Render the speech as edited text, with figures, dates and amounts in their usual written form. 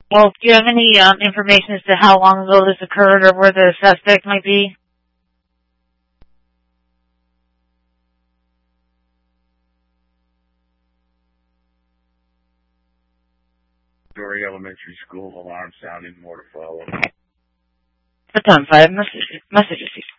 Well, do you have any information as to how long ago this occurred or where the suspect might be? Story Elementary School, alarm sounding, more to follow. That's on 5 messages.